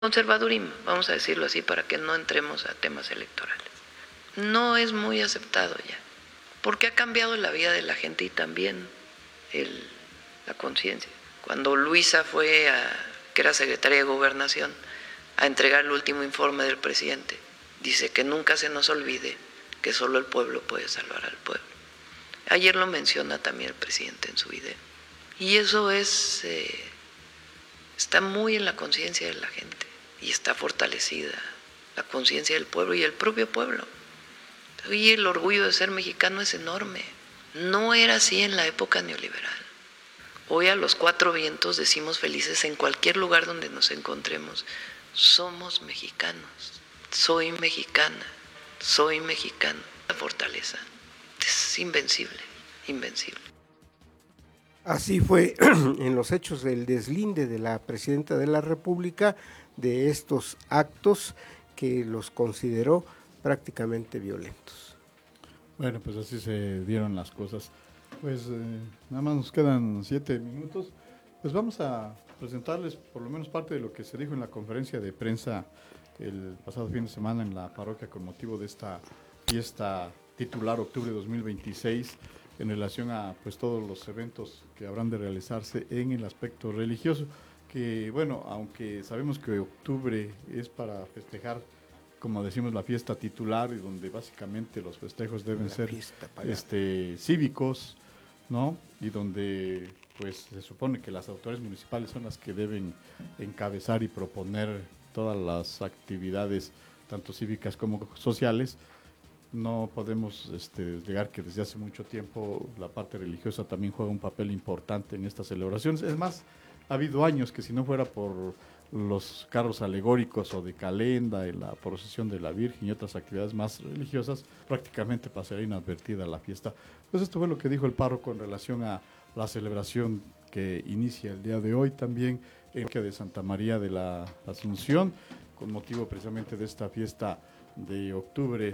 conservadurismo, vamos a decirlo así, para que no entremos a temas electorales. No es muy aceptado ya, porque ha cambiado la vida de la gente y también la conciencia. Cuando Luisa fue, que era secretaria de Gobernación, a entregar el último informe del presidente, dice que nunca se nos olvide que solo el pueblo puede salvar al pueblo. Ayer lo menciona también el presidente en su video. Y eso está muy en la conciencia de la gente y está fortalecida la conciencia del pueblo y el propio pueblo. Hoy el orgullo de ser mexicano es enorme. No era así en la época neoliberal. Hoy a los cuatro vientos decimos felices en cualquier lugar donde nos encontremos. Somos mexicanos. Soy mexicana. Soy mexicano. La fortaleza es invencible, invencible. Así fue en los hechos del deslinde de la presidenta de la República de estos actos que los consideró prácticamente violentos. Bueno, pues así se dieron las cosas. Pues nada más nos quedan 7 minutos. Pues vamos a presentarles por lo menos parte de lo que se dijo en la conferencia de prensa el pasado fin de semana en la parroquia con motivo de esta fiesta titular Octubre 2026 en relación a pues todos los eventos que habrán de realizarse en el aspecto religioso, que bueno, aunque sabemos que octubre es para festejar, como decimos, la fiesta titular y donde básicamente los festejos deben ser cívicos, ¿no? Y donde pues se supone que las autoridades municipales son las que deben encabezar y proponer todas las actividades, tanto cívicas como sociales. No podemos negar que desde hace mucho tiempo la parte religiosa también juega un papel importante en estas celebraciones. Es más, ha habido años que si no fuera por los carros alegóricos o de calenda y la procesión de la Virgen y otras actividades más religiosas, prácticamente pasaría inadvertida la fiesta. Pues esto fue lo que dijo el párroco en relación a la celebración que inicia el día de hoy también en la de Santa María de la Asunción, con motivo precisamente de esta fiesta de octubre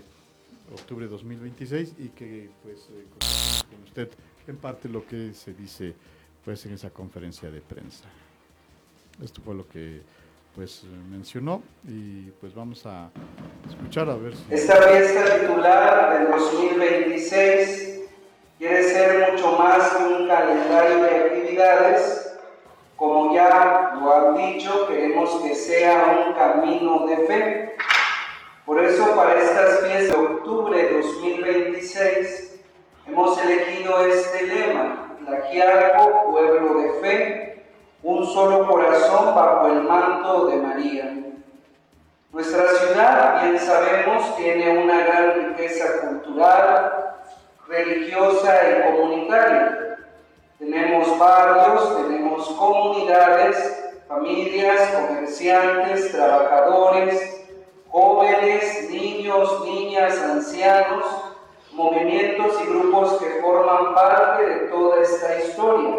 2026 y que pues con usted en parte lo que se dice pues en esa conferencia de prensa. Esto fue lo que pues mencionó y pues vamos a escuchar a ver si... Esta fiesta titular del 2026 quiere ser mucho más que un calendario de actividades, como ya lo han dicho, queremos que sea un camino de fe. Por eso para estas fiestas de octubre 2026 hemos elegido este lema: Tlaxialco, pueblo de fe, un solo corazón bajo el manto de María. Nuestra ciudad, bien sabemos, tiene una gran riqueza cultural, religiosa y comunitaria. Tenemos barrios, tenemos comunidades, familias, comerciantes, trabajadores, jóvenes, niños, niñas, ancianos, movimientos y grupos que forman parte de toda esta historia.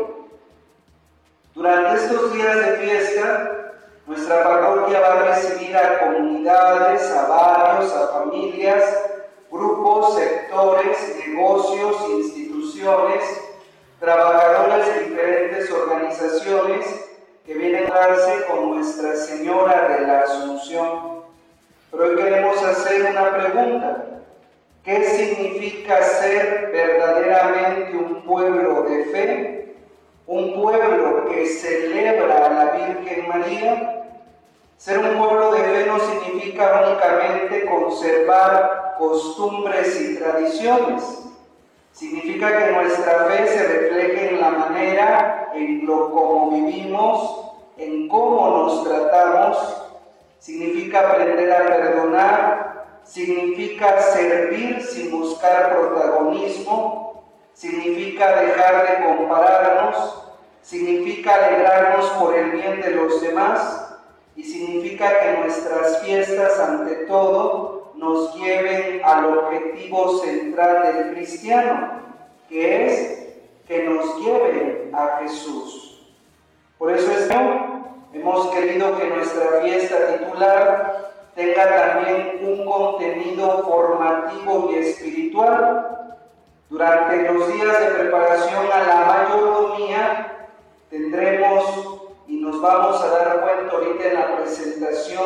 Durante estos días de fiesta, nuestra parroquia va a recibir a comunidades, a barrios, a familias, grupos, sectores, negocios, instituciones, trabajadores de diferentes organizaciones que vienen a darse con Nuestra Señora de la Asunción. Pero hoy queremos hacer una pregunta: ¿qué significa ser verdaderamente un pueblo de fe? ¿Un pueblo que celebra a la Virgen María? Ser un pueblo de fe no significa únicamente conservar costumbres y tradiciones. Significa que nuestra fe se refleje en la manera, en lo como vivimos, en cómo nos tratamos. Significa aprender a perdonar, significa servir sin buscar protagonismo, significa dejar de compararnos, significa alegrarnos por el bien de los demás y significa que nuestras fiestas, ante todo, nos lleven al objetivo central del cristiano, que es que nos lleven a Jesús. Por eso hemos querido que nuestra fiesta titular tenga también un contenido formativo y espiritual. Durante los días de preparación a la mayordomía tendremos y nos vamos a dar cuenta ahorita en la presentación